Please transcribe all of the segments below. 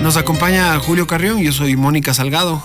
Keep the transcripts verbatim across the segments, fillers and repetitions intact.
Nos acompaña Julio Carrión, yo soy Mónica Salgado.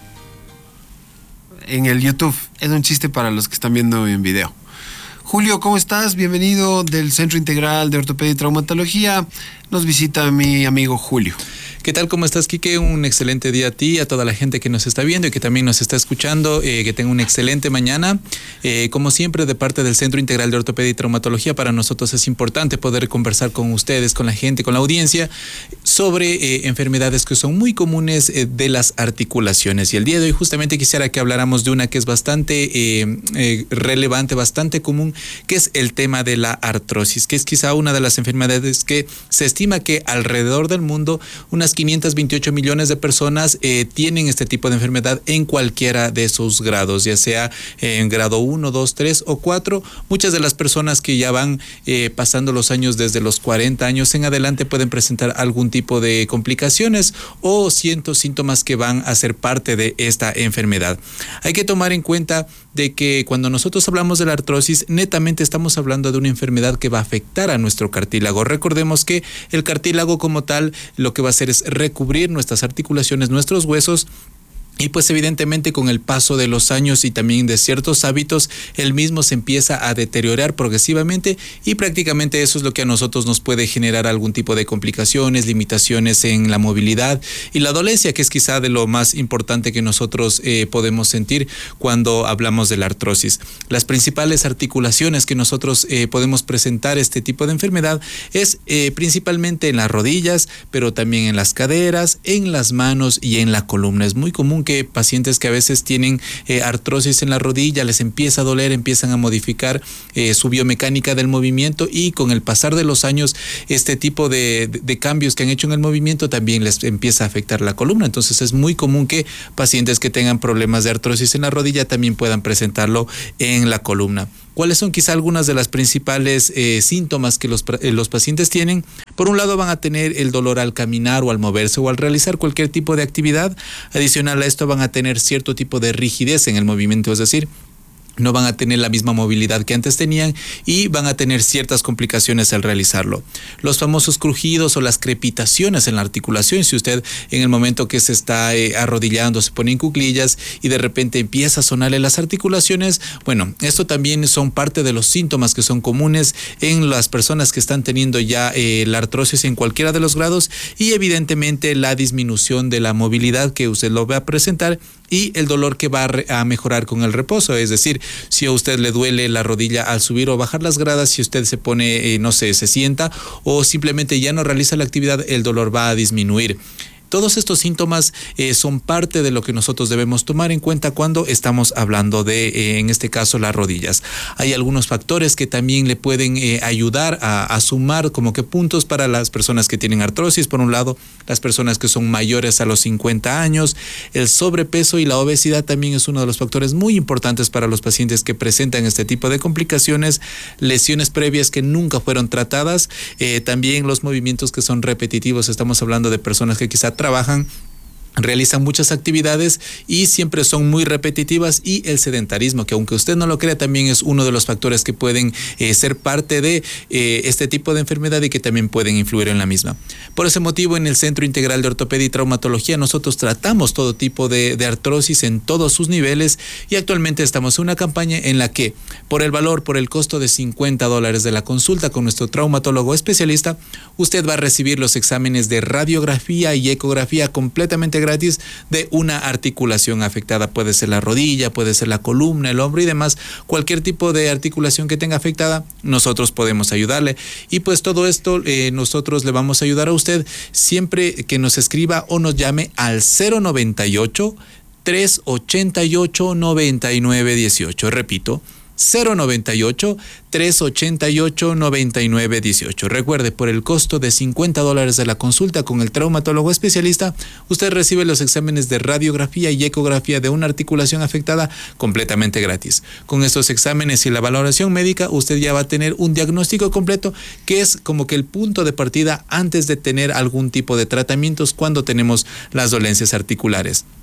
En el YouTube, es un chiste para los que están viendo en video. Julio, ¿cómo estás? Bienvenido del Centro Integral de Ortopedia y Traumatología. Nos visita mi amigo Julio. ¿Qué tal? ¿Cómo estás, Quique? Un excelente día a ti, a toda la gente que nos está viendo y que también nos está escuchando. Eh, que tenga una excelente mañana. Eh, como siempre, de parte del Centro Integral de Ortopedia y Traumatología, para nosotros es importante poder conversar con ustedes, con la gente, con la audiencia, sobre eh, enfermedades que son muy comunes eh, de las articulaciones. Y el día de hoy justamente quisiera que habláramos de una que es bastante eh, eh, relevante, bastante común, que es el tema de la artrosis, que es quizá una de las enfermedades que se estima que alrededor del mundo unas quinientos veintiocho millones de personas eh, tienen este tipo de enfermedad en cualquiera de sus grados, ya sea eh, en grado uno, dos, tres o cuatro. Muchas de las personas que ya van eh, pasando los años desde los cuarenta años en adelante pueden presentar algún tipo de complicaciones o cientos síntomas que van a ser parte de esta enfermedad. Hay que tomar en cuenta de que cuando nosotros hablamos de la artrosis, netamente estamos hablando de una enfermedad que va a afectar a nuestro cartílago. Recordemos que el cartílago como tal lo que va a hacer es recubrir nuestras articulaciones, nuestros huesos. Y pues evidentemente con el paso de los años y también de ciertos hábitos, el mismo se empieza a deteriorar progresivamente y prácticamente eso es lo que a nosotros nos puede generar algún tipo de complicaciones, limitaciones en la movilidad y la dolencia, que es quizá de lo más importante que nosotros eh, podemos sentir cuando hablamos de la artrosis. Las principales articulaciones que nosotros eh, podemos presentar este tipo de enfermedad es eh, principalmente en las rodillas, pero también en las caderas, en las manos y en la columna. Es muy común que pacientes que a veces tienen eh, artrosis en la rodilla les empieza a doler, empiezan a modificar eh, su biomecánica del movimiento y con el pasar de los años este tipo de, de, de cambios que han hecho en el movimiento también les empieza a afectar la columna. Entonces es muy común que pacientes que tengan problemas de artrosis en la rodilla también puedan presentarlo en la columna. ¿Cuáles son quizá algunas de las principales eh, síntomas que los, eh, los pacientes tienen? Por un lado van a tener el dolor al caminar o al moverse o al realizar cualquier tipo de actividad. Adicional a esto van a tener cierto tipo de rigidez en el movimiento, es decir, no van a tener la misma movilidad que antes tenían y van a tener ciertas complicaciones al realizarlo. Los famosos crujidos o las crepitaciones en la articulación, si usted en el momento que se está eh, arrodillando se pone en cuclillas y de repente empieza a sonarle las articulaciones, bueno, esto también son parte de los síntomas que son comunes en las personas que están teniendo ya eh, la artrosis en cualquiera de los grados y evidentemente la disminución de la movilidad que usted lo va a presentar y el dolor que va a mejorar con el reposo. Es decir, si a usted le duele la rodilla al subir o bajar las gradas, si usted se pone, eh, no sé, se sienta o simplemente ya no realiza la actividad, el dolor va a disminuir. Todos estos síntomas eh, son parte de lo que nosotros debemos tomar en cuenta cuando estamos hablando de, eh, en este caso, las rodillas. Hay algunos factores que también le pueden eh, ayudar a, a sumar como que puntos para las personas que tienen artrosis. Por un lado, las personas que son mayores a los cincuenta años, el sobrepeso y la obesidad también es uno de los factores muy importantes para los pacientes que presentan este tipo de complicaciones, lesiones previas que nunca fueron tratadas, eh, también los movimientos que son repetitivos. Estamos hablando de personas que quizá trabajan, realizan muchas actividades y siempre son muy repetitivas, y el sedentarismo, que aunque usted no lo crea, también es uno de los factores que pueden eh, ser parte de eh, este tipo de enfermedad y que también pueden influir en la misma. Por ese motivo, en el Centro Integral de Ortopedia y Traumatología nosotros tratamos todo tipo de, de artrosis en todos sus niveles y actualmente estamos en una campaña en la que por el valor, por el costo de cincuenta dólares de la consulta con nuestro traumatólogo especialista, usted va a recibir los exámenes de radiografía y ecografía completamente gratis de una articulación afectada. Puede ser la rodilla, puede ser la columna, el hombro y demás. Cualquier tipo de articulación que tenga afectada, nosotros podemos ayudarle. Y pues todo esto eh, nosotros le vamos a ayudar a usted siempre que nos escriba o nos llame al cero noventa y ocho, tres ochenta y ocho, noventa y nueve dieciocho. Repito, cero noventa y ocho, tres ochenta y ocho, noventa y nueve dieciocho. Recuerde, por el costo de cincuenta dólares de la consulta con el traumatólogo especialista, usted recibe los exámenes de radiografía y ecografía de una articulación afectada completamente gratis. Con estos exámenes y la valoración médica, usted ya va a tener un diagnóstico completo, que es como que el punto de partida antes de tener algún tipo de tratamientos cuando tenemos las dolencias articulares.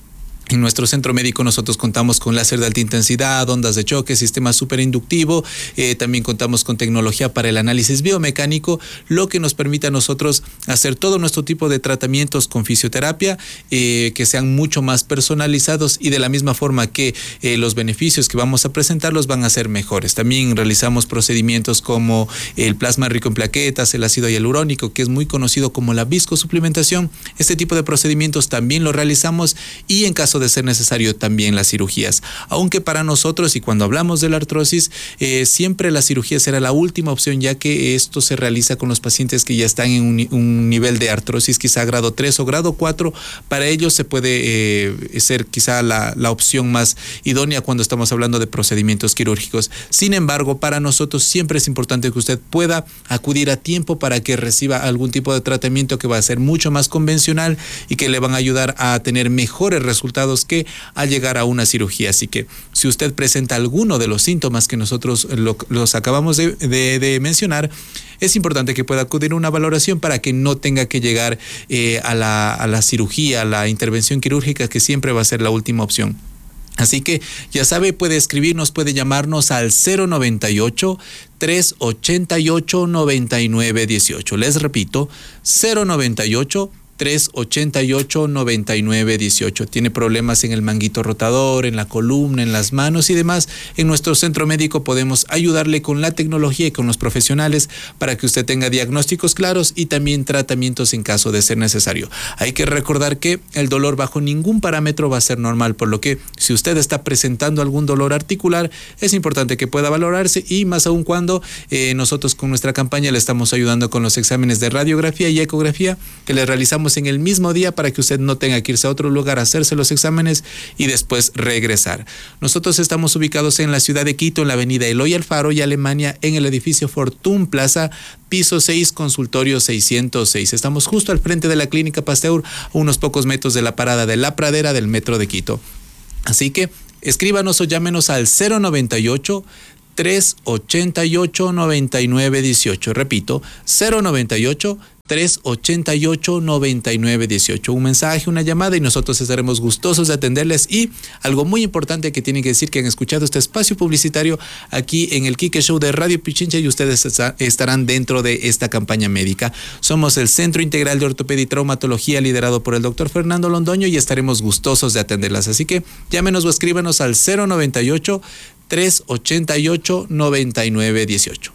En nuestro centro médico nosotros contamos con láser de alta intensidad, ondas de choque, sistema superinductivo, eh, también contamos con tecnología para el análisis biomecánico, lo que nos permite a nosotros hacer todo nuestro tipo de tratamientos con fisioterapia, eh, que sean mucho más personalizados y de la misma forma que eh, los beneficios que vamos a presentarlos van a ser mejores. También realizamos procedimientos como el plasma rico en plaquetas, el ácido hialurónico, que es muy conocido como la viscosuplementación. Este tipo de procedimientos también lo realizamos y en caso de ser necesario también las cirugías. Aunque para nosotros, y cuando hablamos de la artrosis, eh, siempre la cirugía será la última opción, ya que esto se realiza con los pacientes que ya están en un, un nivel de artrosis quizá grado tres o grado cuatro. Para ellos se puede eh, ser quizá la, la opción más idónea cuando estamos hablando de procedimientos quirúrgicos. Sin embargo, para nosotros siempre es importante que usted pueda acudir a tiempo para que reciba algún tipo de tratamiento que va a ser mucho más convencional y que le van a ayudar a tener mejores resultados que al llegar a una cirugía. Así que si usted presenta alguno de los síntomas que nosotros lo, los acabamos de, de, de mencionar, es importante que pueda acudir a una valoración para que no tenga que llegar eh, a, la, a la cirugía, a la intervención quirúrgica, que siempre va a ser la última opción. Así que ya sabe, puede escribirnos, puede llamarnos al cero noventa y ocho, tres ochenta y ocho, noventa y nueve dieciocho. Les repito, cero noventa y ocho, tres ochenta y ocho, noventa y nueve dieciocho. Tiene problemas en el manguito rotador, en la columna, en las manos y demás. En nuestro centro médico podemos ayudarle con la tecnología y con los profesionales para que usted tenga diagnósticos claros y también tratamientos en caso de ser necesario. Hay que recordar que el dolor bajo ningún parámetro va a ser normal, por lo que si usted está presentando algún dolor articular, es importante que pueda valorarse, y más aún cuando eh, nosotros con nuestra campaña le estamos ayudando con los exámenes de radiografía y ecografía que le realizamos en el mismo día para que usted no tenga que irse a otro lugar a hacerse los exámenes y después regresar. Nosotros estamos ubicados en la ciudad de Quito, en la avenida Eloy Alfaro y Alemania, en el edificio Fortune Plaza, piso seis, consultorio seiscientos seis. Estamos justo al frente de la Clínica Pasteur, a unos pocos metros de la parada de La Pradera del metro de Quito. Así que escríbanos o llámenos al cero noventa y ocho, tres ochenta y ocho, noventa y nueve dieciocho. Repito, cero noventa y ocho, tres ochenta y ocho, noventa y nueve dieciocho. Un mensaje, una llamada y nosotros estaremos gustosos de atenderles. Y algo muy importante que tienen que decir, que han escuchado este espacio publicitario aquí en el Quique Show de Radio Pichincha y ustedes estarán dentro de esta campaña médica. Somos el Centro Integral de Ortopedia y Traumatología, liderado por el doctor Fernando Londoño, y estaremos gustosos de atenderlas. Así que llámenos o escríbanos al cero noventa y ocho, tres ochenta y ocho, noventa y nueve dieciocho.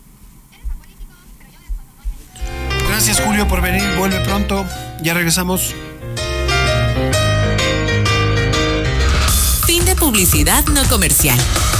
Gracias, Julio, por venir. Vuelve pronto. Ya regresamos. Fin de publicidad no comercial.